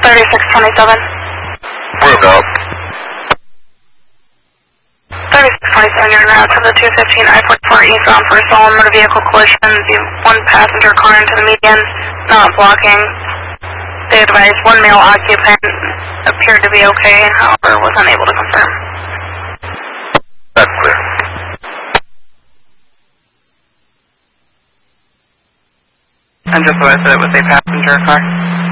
3627. Room out. 3627, you're now to the 215 I-44 eastbound for a stolen motor vehicle collision. The one passenger car into the median, not blocking. They advised one male occupant appeared to be okay, however was unable to confirm. That's clear. And just so I said, it was a passenger car.